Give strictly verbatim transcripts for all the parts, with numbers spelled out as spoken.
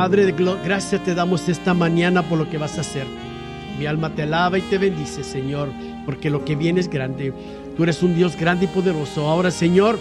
Padre, de glo- gracias te damos esta mañana por lo que vas a hacer. Mi alma te alaba y te bendice, Señor, porque lo que viene es grande. Tú eres un Dios grande y poderoso. Ahora, Señor,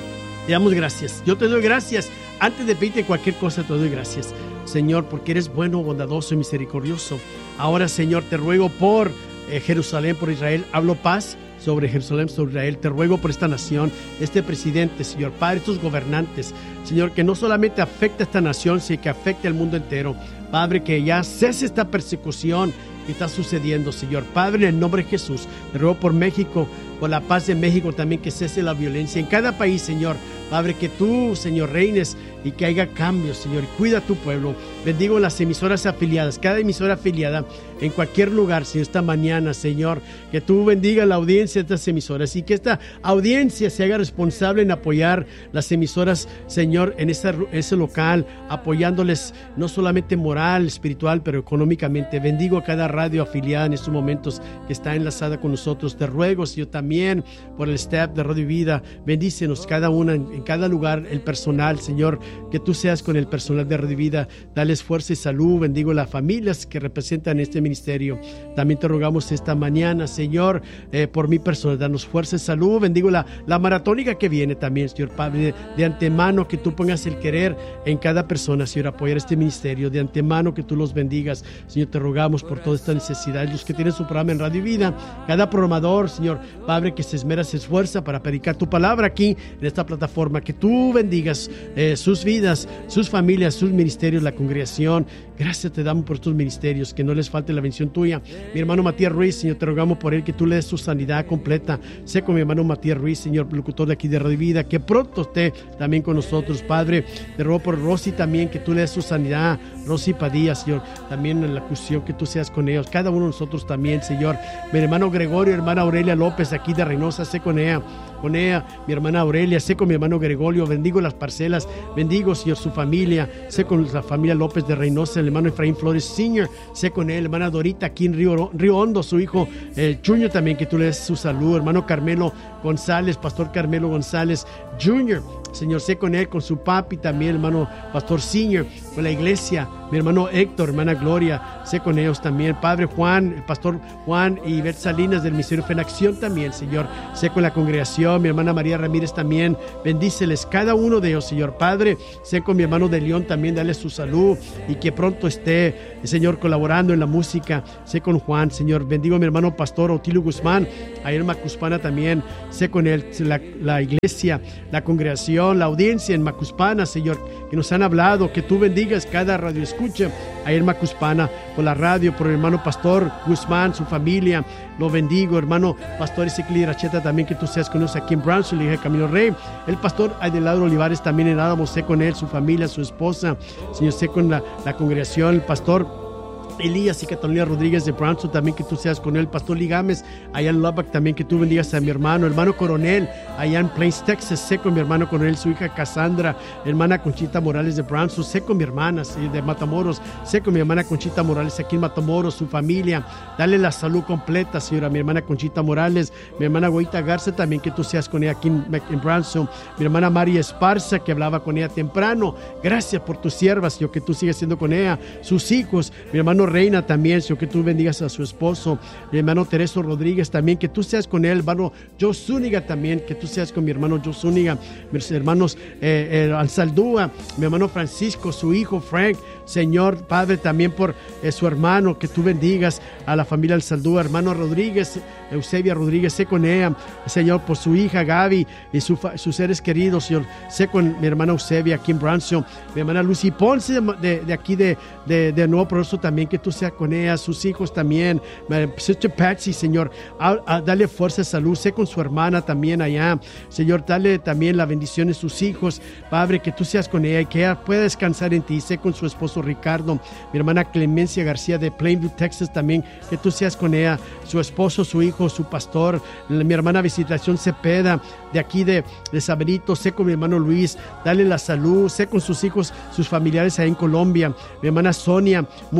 te damos gracias. Yo te doy gracias. Antes de pedirte cualquier cosa, te doy gracias, Señor, porque eres bueno, bondadoso y misericordioso. Ahora, Señor, te ruego por eh, Jerusalén, por Israel. Hablo paz sobre Jerusalén, sobre Israel. Te ruego por esta nación, este presidente, Señor Padre, estos gobernantes, Señor, que no solamente afecte a esta nación, sino que afecte al mundo entero. Padre, que ya cese esta persecución que está sucediendo, Señor. Padre, en el nombre de Jesús, te ruego por México, por la paz de México también, que cese la violencia en cada país, Señor. Padre, que tú, Señor, reines y que haya cambios, Señor. Cuida a tu pueblo. Bendigo las emisoras afiliadas, cada emisora afiliada en cualquier lugar, Señor, esta mañana, Señor. Que tú bendiga la audiencia de estas emisoras y que esta audiencia se haga responsable en apoyar las emisoras, Señor, en ese, ese local, apoyándoles no solamente moral, espiritual, pero económicamente. Bendigo a cada radio afiliada en estos momentos que está enlazada con nosotros. Te ruego, Señor, también por el staff de Radio Vida. Bendícenos cada una en, en cada lugar, el personal, Señor, que tú seas con el personal de Radio Vida. Dales fuerza y salud. Bendigo las familias que representan este ministerio. También te rogamos esta mañana, Señor, eh, por mi persona, danos fuerza y salud. Bendigo la, la maratónica que viene también, Señor Padre, de, de antemano que tú pongas el querer en cada persona, Señor, apoyar este ministerio. De antemano que tú los bendigas, Señor. Te rogamos por toda esta necesidad. Los que tienen su programa en Radio Vida, cada programador, Señor Padre, que se esmera, se esfuerza para predicar tu palabra aquí en esta plataforma. Que tú bendigas eh, sus vidas, sus familias, sus ministerios, la congregación. Gracias te damos por estos ministerios, que no les falte la bendición tuya. Mi hermano Matías Ruiz, Señor, te rogamos por él que tú le des su sanidad completa. Sé con mi hermano Matías Ruiz, Señor, locutor de aquí de Radio Vida, que pronto esté también con nosotros, Padre. Te ruego por Rosy también, que tú le des su sanidad. Rosy Padilla, Señor, también en la cuestión que tú seas con ellos, cada uno de nosotros también, Señor. Mi hermano Gregorio, hermana Aurelia López, aquí de Reynosa, sé con ella, con ella, mi hermana Aurelia, sé con mi hermano Gregorio, bendigo las parcelas, bendigo, Señor, su familia, sé con la familia López de Reynosa, el hermano Efraín Flores Senior, sé con él, hermana Dorita aquí en Río, Río Hondo, su hijo, el Chuño también, que tú le des su salud, hermano Carmelo González, pastor Carmelo González Junior, Señor, sé con él, con su papi también, hermano Pastor Senior, con la iglesia, mi hermano Héctor, hermana Gloria, sé con ellos también, Padre Juan, el pastor Juan y Beth Salinas del Ministerio Fe en Acción también, Señor, sé con la congregación, mi hermana María Ramírez también, bendíceles cada uno de ellos, Señor, Padre, sé con mi hermano de León también, dale su salud y que pronto esté, Señor, colaborando en la música, sé con Juan, Señor, bendigo a mi hermano Pastor Otilio Guzmán, a él Macuspana también, sé con él, la, la iglesia, la congregación, la audiencia en Macuspana, Señor, que nos han hablado, que tú bendigas cada radio escucha ahí en Macuspana, por la radio, por el hermano Pastor Guzmán, su familia, lo bendigo, hermano Pastor Ezequiel Racheta también, que tú seas con nosotros aquí en Brownsville, en Camino Rey, el pastor Adelardo Olivares también en Álamos, sé con él, su familia, su esposa, Señor, sé con la, la congregación, el pastor Elías y Catalina Rodríguez de Brownsville también, que tú seas con él, pastor Ligames allá en Lubbock también, que tú bendigas a mi hermano, hermano Coronel allá en Plains, Texas, sé con mi hermano Coronel, su hija Cassandra, hermana Conchita Morales de Brownsville, sé con mi hermana de Matamoros, sé con mi hermana Conchita Morales aquí en Matamoros, su familia, dale la salud completa, Señora, mi hermana Conchita Morales, mi hermana Goita Garza también, que tú seas con ella aquí en, en Brownsville, mi hermana María Esparza, que hablaba con ella temprano, gracias por tus siervas, Señor, que tú sigues siendo con ella, sus hijos, mi hermano Reina también, Señor, que tú bendigas a su esposo, mi hermano Tereso Rodríguez también, que tú seas con él, hermano Joe Zúñiga también, que tú seas con mi hermano Joe Zúñiga, mis hermanos eh, eh, Alzaldúa, mi hermano Francisco, su hijo Frank, Señor, Padre, también por eh, su hermano, que tú bendigas a la familia Alzaldúa, hermano Rodríguez, Eusebia Rodríguez, sé con ella, Señor, por su hija Gaby y su, sus seres queridos, Señor, sé con mi hermana Eusebia aquí en Brownsville, mi hermana Lucy Ponce de, de, de aquí de, de, de Nuevo Progreso también, que tú seas con ella, sus hijos también, Sister Patsy, Señor, a, a, dale fuerza, salud, sé con su hermana también allá, Señor, dale también la bendición de sus hijos, Padre, que tú seas con ella y que ella pueda descansar en ti, sé con su esposo Ricardo, mi hermana Clemencia García de Plainview, Texas también, que tú seas con ella, su esposo, su hijo, su pastor, mi hermana Visitación Cepeda, de aquí de, de Saberito, sé con mi hermano Luis, dale la salud, sé con sus hijos, sus familiares ahí en Colombia, mi hermana Sonia Murillo también,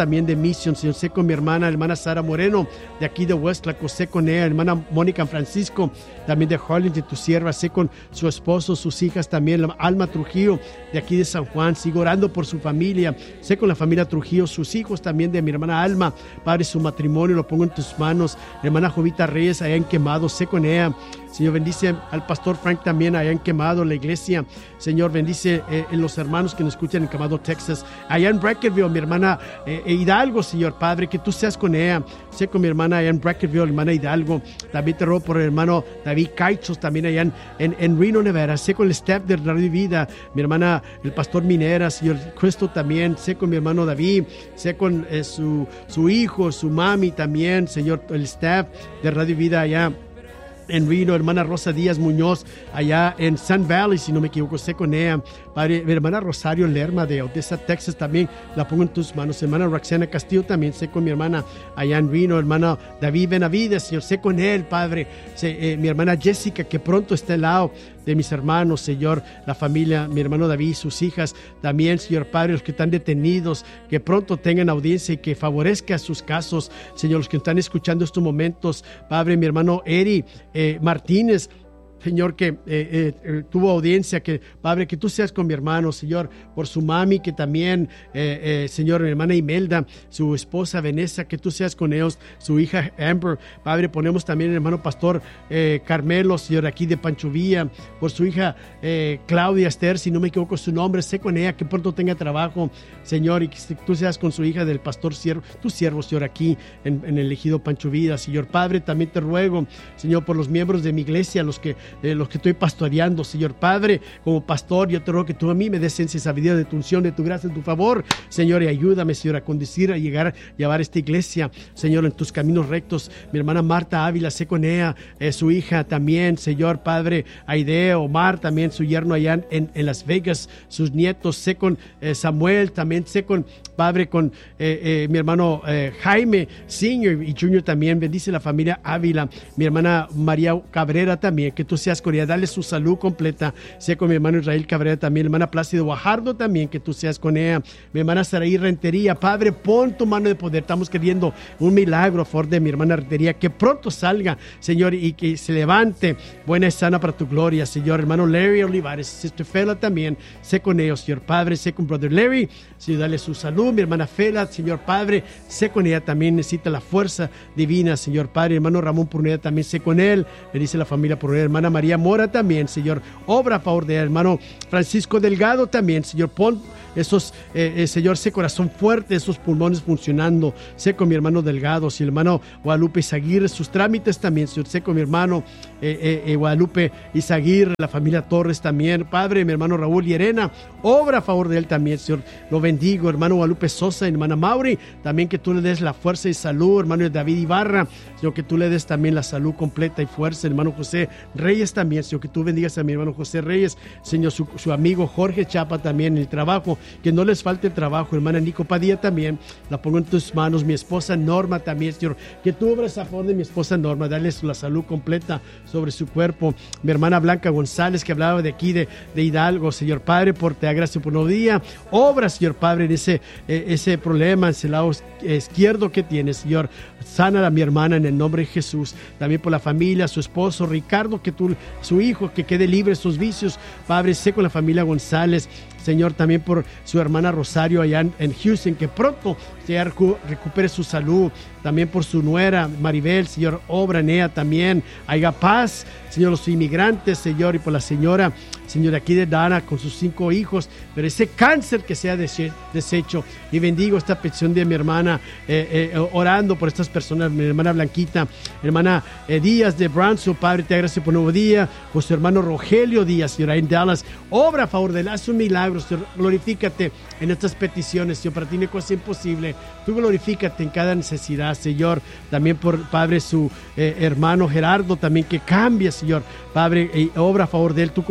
también de Mission, Señor, sé con mi hermana, hermana Sara Moreno, de aquí de Westlaco, sé con ella, hermana Mónica Francisco, también de Harlem, de tu sierva, sé con su esposo, sus hijas también, la Alma Trujillo, de aquí de San Juan, sigo orando por su familia, sé con la familia Trujillo, sus hijos también, de mi hermana Alma, Padre, su matrimonio, lo pongo en tus manos, hermana Jovita Reyes, allá en Quemado, sé con ella, Señor, bendice al pastor Frank también allá en Quemado, la iglesia. Señor, bendice eh, en los hermanos que nos escuchan en Quemado, Texas. Allá en Bracketville, mi hermana eh, Hidalgo, Señor Padre, que tú seas con ella. Sé con mi hermana allá en Bracketville, hermana Hidalgo. También te robo por el hermano David Caichos, también allá en, en, en Reno, Nevada. Sé con el staff de Radio Vida, mi hermana, el pastor Minera, Señor Cristo también. Sé con mi hermano David. Sé con eh, su, su hijo, su mami también, Señor, el staff de Radio Vida allá en Reno, hermana Rosa Díaz Muñoz, allá en Sun Valley, si no me equivoco, sé con ella. Padre, mi hermana Rosario Lerma de Odessa, Texas, también la pongo en tus manos. Hermana Roxana Castillo, también sé con mi hermana allá en Reno. Hermana David Benavides, Señor, sé con él, Padre. Sé, eh, mi hermana Jessica, que pronto está al lado de mis hermanos, Señor, la familia, mi hermano David, sus hijas, también, Señor Padre, los que están detenidos, que pronto tengan audiencia y que favorezca sus casos, Señor, los que están escuchando estos momentos, Padre, mi hermano Eri eh, Martínez, Señor, que eh, eh, eh, tuvo audiencia, que Padre, que tú seas con mi hermano, Señor, por su mami, que también, eh, eh, Señor, mi hermana Imelda, su esposa Vanessa, que tú seas con ellos, su hija Amber, Padre, ponemos también el hermano pastor eh, Carmelo, Señor, aquí de Pancho Villa, por su hija eh, Claudia Esther, si no me equivoco su nombre, sé con ella, que pronto tenga trabajo, Señor, y que tú seas con su hija del pastor siervo, tu siervo, Señor, aquí en, en el ejido Pancho Villa, Señor, Padre, también te ruego, Señor, por los miembros de mi iglesia, los que Eh, los que estoy pastoreando, Señor Padre, como pastor, yo te ruego que tú a mí me des ciencia y sabiduría de tu unción, de tu gracia, de tu favor, Señor, y ayúdame, Señor, a conducir, a llegar, a llevar esta iglesia, Señor, en tus caminos rectos. Mi hermana Marta Ávila, sé con ella, eh, su hija también, Señor Padre, Aide, Omar, también su yerno allá en, en Las Vegas, sus nietos, sé con eh, Samuel, también sé con, Padre, con eh, eh, mi hermano eh, Jaime Senior y Junior también, bendice la familia Ávila, mi hermana María Cabrera también, que tú seas con ella, dale su salud completa, sé con mi hermano Israel Cabrera también, mi hermana Plácido Guajardo también, que tú seas con ella, mi hermana Saraí Rentería, Padre, pon tu mano de poder, estamos queriendo un milagro a favor de mi hermana Rentería, que pronto salga, Señor, y que se levante buena y sana para tu gloria, Señor, hermano Larry Olivares, Sister Fela también, sé con ellos, Señor Padre, sé con Brother Larry, Señor, dale su salud, mi hermana Fela, Señor Padre, sé con ella también, necesita la fuerza divina, Señor Padre, hermano Ramón Purneda también, sé con él, le dice la familia Purneda, hermana María Mora también, Señor, obra a favor de él, hermano Francisco Delgado también, Señor, pon esos, eh, eh, Señor, ese corazón fuerte, esos pulmones funcionando, sé con mi hermano Delgado, y el hermano Guadalupe Izaguirre, sus trámites también, Señor, sé con mi hermano eh, eh, eh, Guadalupe Izaguirre, la familia Torres también, Padre, mi hermano Raúl Llerena, obra a favor de él también, Señor, lo bendigo, hermano Guadalupe Sosa, hermana Mauri, también que tú le des la fuerza y salud, hermano David Ibarra, Señor, que tú le des también la salud completa y fuerza, hermano José Reyes también, Señor, que tú bendigas a mi hermano José Reyes, Señor, su, su amigo Jorge Chapa también, el trabajo, que no les falte el trabajo, hermana Nico Padilla también, la pongo en tus manos, mi esposa Norma también, Señor, que tú obres a favor de mi esposa Norma, dale la salud completa sobre su cuerpo, mi hermana Blanca González, que hablaba de aquí, de, de Hidalgo, Señor Padre, por te gracias por un nuevo día, obra, Señor Padre, en ese, eh, ese problema, en ese lado izquierdo que tiene, Señor, sana a mi hermana en el nombre de Jesús, también por la familia, su esposo Ricardo, que tú, su hijo, que quede libre de sus vicios, Padre, sé con la familia González, Señor, también por su hermana Rosario allá en, en Houston, que pronto se recupere su salud, también por su nuera Maribel, Señor, obra en ella también, haya paz, Señor, los inmigrantes, Señor, y por la señora, Señor, aquí de Dana con sus cinco hijos, pero ese cáncer que sea deshecho, y bendigo esta petición de mi hermana, eh, eh, orando por estas personas, mi hermana Blanquita, hermana eh, Díaz de Branson, Padre, te agradezco por un nuevo día, por su hermano Rogelio Díaz, Señor, ahí en Dallas, obra a favor de él, haz un milagro, Señor, glorifícate en estas peticiones, Señor, para ti no hay cosa imposible, tú glorifícate en cada necesidad, Señor, también por, Padre, su eh, hermano Gerardo, también que cambia, Señor, Padre, eh, obra a favor de él, tú comenzaste la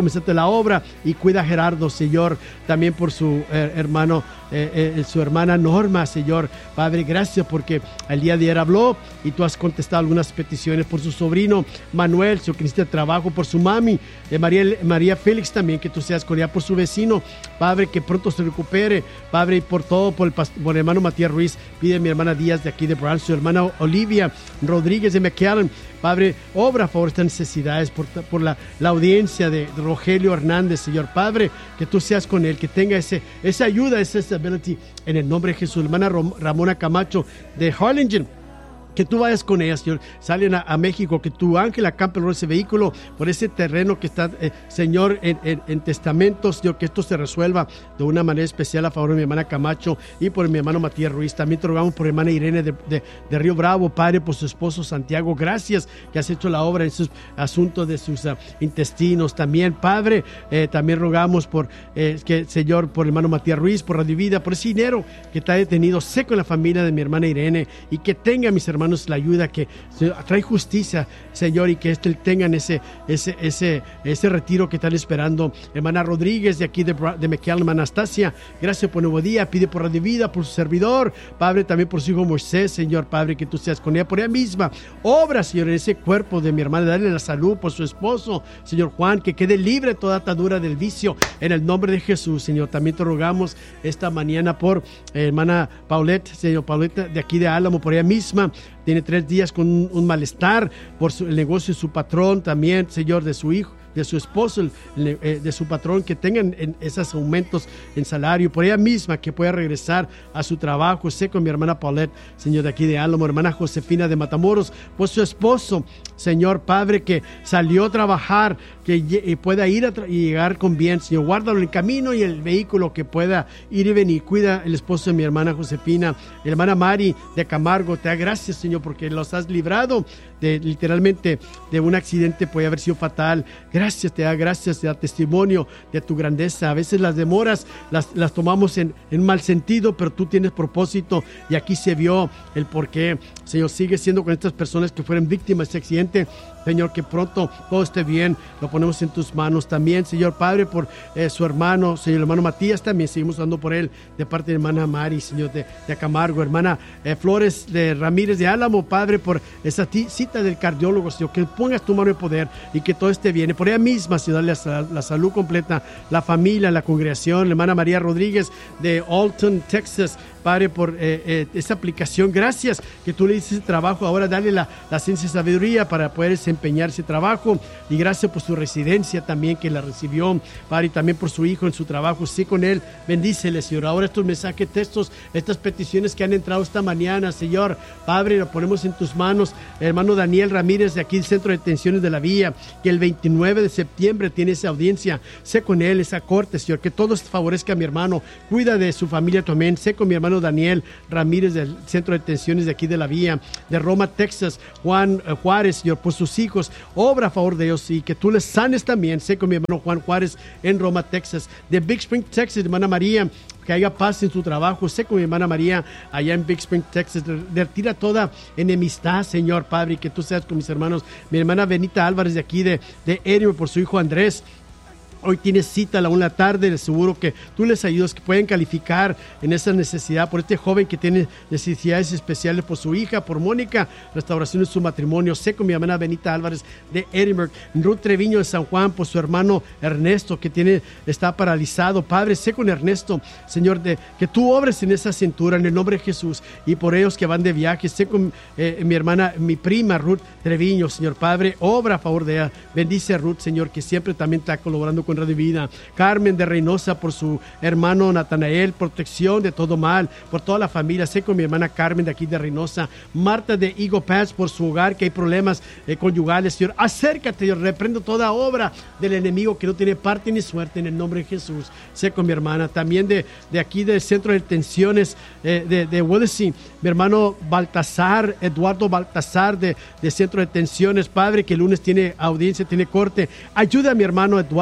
la obra y cuida a Gerardo, Señor, también por su eh, hermano, eh, eh, su hermana Norma, Señor. Padre, gracias porque el día de ayer habló y tú has contestado algunas peticiones por su sobrino Manuel, su que necesita trabajo, por su mami, eh, María, María Félix también, que tú seas con ella, por su vecino, Padre, que pronto se recupere, Padre, y por todo, por el, por el hermano Matías Ruiz, pide a mi hermana Díaz de aquí de Brown, su hermana Olivia Rodríguez de McAllen, Padre, obra a favor de estas necesidades, por, por la, la audiencia de Rogelio Hernández, Señor, Padre, que tú seas con él, que tenga ese, esa ayuda, esa stability, en el nombre de Jesús. Hermana Ramona Camacho de Harlingen, que tú vayas con ellas, Señor, salen a, a México, que tu ángel acampe por ese vehículo, por ese terreno que está, eh, Señor, en, en, en testamentos, Señor, que esto se resuelva de una manera especial a favor de mi hermana Camacho y por mi hermano Matías Ruiz. También te rogamos por mi hermana Irene de, de, de Río Bravo, Padre, por su esposo Santiago. Gracias que has hecho la obra en sus asuntos de sus uh, intestinos. También, Padre, eh, también rogamos por, eh, que, Señor, por el hermano Matías Ruiz, por Radio Vida, por ese dinero que está detenido, seco en la familia de mi hermana Irene, y que tenga, mis hermanos, la ayuda que trae justicia, Señor, y que este, tengan ese, ese, ese, ese retiro que están esperando. Hermana Rodríguez de aquí de, de McAllen, Anastasia, gracias por nuevo día, pide por Radio Vida, por su servidor, Padre, también por su hijo Moisés, Señor, Padre, que tú seas con ella, por ella misma, obra, Señor, en ese cuerpo de mi hermana, dale la salud por su esposo, Señor Juan, que quede libre de toda atadura del vicio, en el nombre de Jesús, Señor. También te rogamos esta mañana por eh, hermana Paulette, Señor, Paulette de aquí de Álamo, por ella misma, tiene tres días con un, un malestar por su, el negocio de su patrón, también, Señor, de su hijo, de su esposo, el, el, de su patrón, que tengan en esos aumentos en salario, por ella misma, que pueda regresar a su trabajo. Sé con mi hermana Paulette, Señor, de aquí de Álamo, hermana Josefina de Matamoros, por su esposo, Señor, Padre, que salió a trabajar, que pueda ir a y llegar con bien, Señor, guárdalo en el camino y el vehículo, que pueda ir y venir. Cuida el esposo de mi hermana Josefina, mi hermana Mari de Camargo, te da gracias, Señor, porque los has librado de, literalmente, de un accidente, puede haber sido fatal. Gracias, te da gracias, te da testimonio de tu grandeza. A veces las demoras las, las tomamos en, en mal sentido, pero tú tienes propósito, y aquí se vio el por qué. Señor, sigue siendo con estas personas que fueron víctimas de ese accidente, Señor, que pronto todo esté bien. Lo ponemos en tus manos también, Señor, Padre, por eh, su hermano, Señor, el hermano Matías, también seguimos dando por él, de parte de hermana Mari, Señor, de, de Camargo, hermana eh, Flores de Ramírez de Álamo, Padre, por esa cita del cardiólogo, Señor, que pongas tu mano de poder y que todo esté bien. Y por ella misma, Señor, darle la, la salud completa, la familia, la congregación, la hermana María Rodríguez de Alton, Texas, Padre, por eh, eh, esta aplicación. Gracias que tú le dices ese trabajo. Ahora dale la, la ciencia y sabiduría para poder desempeñar ese trabajo. Y gracias por su residencia también, que la recibió, Padre, y también por su hijo en su trabajo. Sí, con él, bendícele, Señor. Ahora estos mensajes, textos, estas peticiones que han entrado esta mañana, Señor, Padre, lo ponemos en tus manos. Hermano Daniel Ramírez, de aquí del Centro de Detenciones de la Vía, que el veintinueve de septiembre tiene esa audiencia. Sé con él, esa corte, Señor, que todo favorezca a mi hermano. Cuida de su familia también. Sé con mi hermano Daniel Ramírez del Centro de Detenciones de aquí de la Vía, de Roma, Texas, Juan uh, Juárez, Señor, por sus hijos, obra a favor de ellos, y que tú les sanes también. Sé con mi hermano Juan Juárez en Roma, Texas, de Big Spring, Texas, hermana María, que haya paz en su trabajo. Sé con mi hermana María allá en Big Spring, Texas, retira toda enemistad, Señor, Padre, y que tú seas con mis hermanos. Mi hermana Benita Álvarez de aquí de, de Edinburgh, por su hijo Andrés. Hoy tienes cita a la una de la tarde, seguro que tú les ayudas, que pueden calificar en esa necesidad, por este joven que tiene necesidades especiales, por su hija, por Mónica, restauración de su matrimonio. Sé con mi hermana Benita Álvarez de Edinburgh, Ruth Treviño de San Juan, por su hermano Ernesto, que tiene, está paralizado. Padre, sé con Ernesto, Señor, de, que tú obres en esa cintura, en el nombre de Jesús, y por ellos que van de viaje. Sé con eh, mi hermana, mi prima Ruth Treviño, Señor, Padre, obra a favor de ella. Bendice a Ruth, Señor, que siempre también está colaborando con Radio Vida. Carmen de Reynosa, por su hermano Natanael, protección de todo mal, por toda la familia. Sé con mi hermana Carmen de aquí de Reynosa. Marta de Eagle Pass, por su hogar, que hay problemas eh, conyugales, Señor. Acércate, yo reprendo toda obra del enemigo que no tiene parte ni suerte, en el nombre de Jesús. Sé con mi hermana también de, de aquí del Centro de Detenciones eh, de, de Willesee, mi hermano Baltasar, Eduardo Baltasar de, de Centro de Detenciones, Padre, que el lunes tiene audiencia, tiene corte. Ayuda a mi hermano Eduardo Baltasar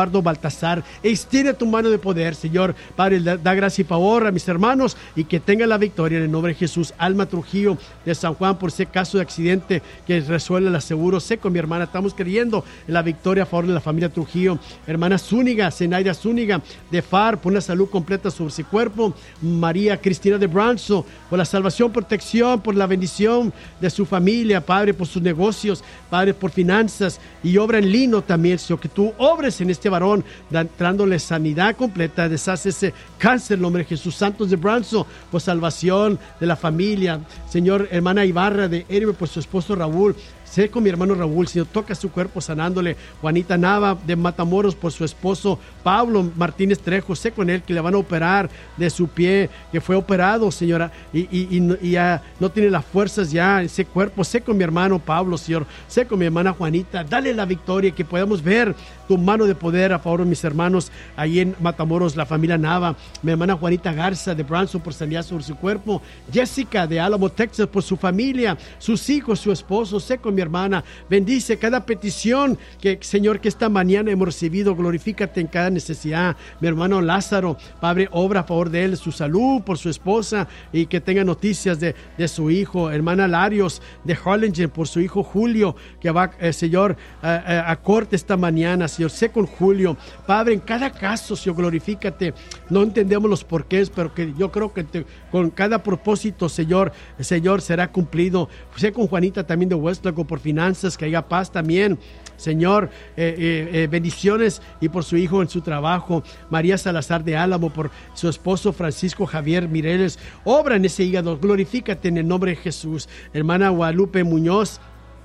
Baltasar. Extiende tu mano de poder, Señor. Padre, da, da gracia y favor a mis hermanos y que tengan la victoria en el nombre de Jesús. Alma Trujillo de San Juan, por ese caso de accidente que resuelve el aseguro. Sé con mi hermana, estamos creyendo en la victoria a favor de la familia Trujillo. Hermana Zúñiga, Zenaida Zúñiga de F A R, por una salud completa sobre su cuerpo. María Cristina de Branzo, por la salvación, protección, por la bendición de su familia, Padre, por sus negocios, Padre, por finanzas y obra en Lino también, Señor, que tú obres en este varón, dándole sanidad completa, deshace ese cáncer en nombre de Jesús. Santos de Branzo, por salvación de la familia, Señor. Hermana Ibarra de Héroe, por su esposo Raúl. Sé con mi hermano Raúl, Señor, toca su cuerpo sanándole. Juanita Nava de Matamoros, por su esposo Pablo Martínez Trejo. Sé con él que le van a operar de su pie, que fue operado, Señora, y, y, y, y ya no tiene las fuerzas ya en ese cuerpo. Sé con mi hermano Pablo, Señor. Sé con mi hermana Juanita. Dale la victoria, que podamos ver tu mano de poder a favor de mis hermanos ahí en Matamoros, la familia Nava. Mi hermana Juanita Garza de Branson, por sanidad sobre su cuerpo. Jessica de Alamo, Texas, por su familia, sus hijos, su esposo. Sé con mi hermana, bendice cada petición que, Señor, que esta mañana hemos recibido. Glorifícate en cada necesidad. Mi hermano Lázaro, Padre, obra a favor de él, su salud, por su esposa, y que tenga noticias de, de su hijo. Hermana Larios de Harlingen, por su hijo Julio, que va, eh, Señor, a, a, a corte esta mañana, Señor. Sé con Julio, Padre, en cada caso, Señor, glorifícate. No entendemos los porqués, pero que yo creo que te, con cada propósito, Señor, Señor, será cumplido. Sé con Juanita también de Westlaco, por finanzas, que haya paz también, Señor. eh, eh, eh, bendiciones, y por su hijo en su trabajo. María Salazar de Álamo, por su esposo Francisco Javier Mireles. Obra en ese hígado, glorifícate en el nombre de Jesús. Hermana Guadalupe Muñoz,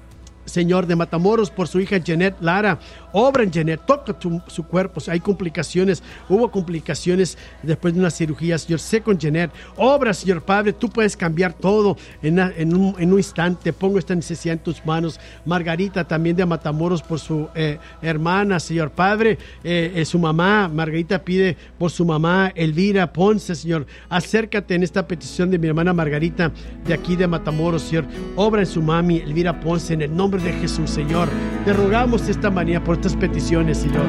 Señor, de Matamoros, por su hija Janet Lara. Obra en Janet, toca tu, su cuerpo. Hay complicaciones, hubo complicaciones después de una cirugía, Señor. Sé con Janet. Obra, Señor Padre, tú puedes cambiar todo en, en, un, en un instante. Pongo esta necesidad en tus manos. Margarita también de Matamoros, por su eh, hermana, Señor Padre, eh, eh, su mamá. Margarita pide por su mamá Elvira Ponce, Señor. Acércate en esta petición de mi hermana Margarita de aquí de Matamoros, Señor. Obra en su mami Elvira Ponce, en el nombre de Jesús, Señor. Te rogamos esta mañana por estas peticiones, Señor.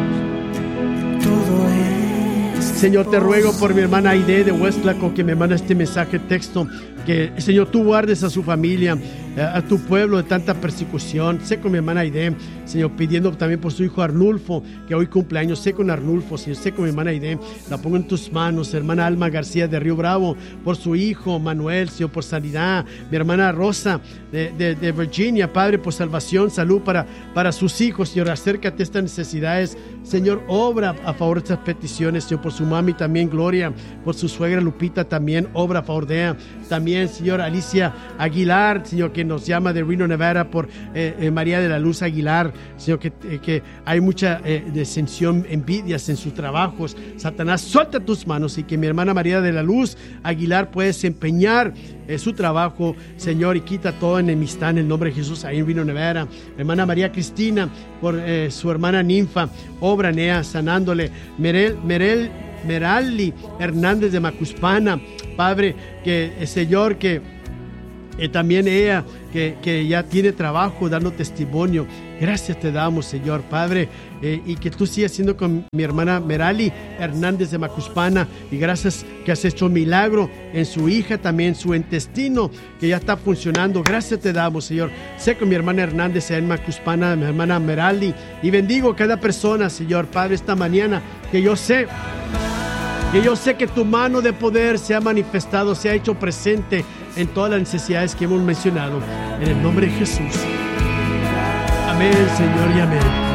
Todo es Señor, te ruego por mi hermana Aide de Westlaco, que me manda este mensaje texto, que, Señor, tú guardes a su familia, a tu pueblo de tanta persecución. Sé con mi hermana Aide, Señor, pidiendo también por su hijo Arnulfo, que hoy cumpleaños. Sé con Arnulfo, Señor, sé con mi hermana Aide, la pongo en tus manos. Hermana Alma García de Río Bravo, por su hijo Manuel, Señor, por sanidad. Mi hermana Rosa de, de, de Virginia, Padre, por salvación, salud para, para sus hijos, Señor. Acércate a estas necesidades, Señor. Obra a favor de estas peticiones, Señor, por su mami también, Gloria, por su suegra Lupita también, obra a favor de ella. También, Señor, Alicia Aguilar, Señor, que nos llama de Reno, Nevada, por eh, eh, María de la Luz Aguilar, Señor, que, eh, que hay mucha eh, descensión, envidias en sus trabajos. Satanás, suelta tus manos, y que mi hermana María de la Luz Aguilar pueda desempeñar eh, su trabajo, Señor, y quita toda enemistad en el nombre de Jesús ahí en Reno, Nevada. Hermana María Cristina, por eh, su hermana Ninfa, obra en ella, sanándole. Merel, Merel Merali Hernández de Macuspana, Padre, que eh, Señor, que eh, también ella que, que ya tiene trabajo dando testimonio. Gracias te damos, Señor Padre, eh, y que tú sigas siendo con mi hermana Merali Hernández de Macuspana, y gracias que has hecho un milagro en su hija también, su intestino que ya está funcionando. Gracias te damos, Señor. Sé con mi hermana Hernández en Macuspana, mi hermana Merali, y bendigo a cada persona, Señor Padre, esta mañana, que yo sé que yo sé que tu mano de poder se ha manifestado, se ha hecho presente en todas las necesidades que hemos mencionado. En el nombre de Jesús. Amén, Señor, y amén.